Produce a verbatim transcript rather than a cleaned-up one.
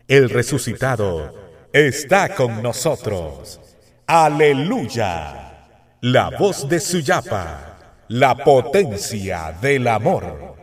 El resucitado está con nosotros. Aleluya. La voz de Suyapa, la potencia del amor.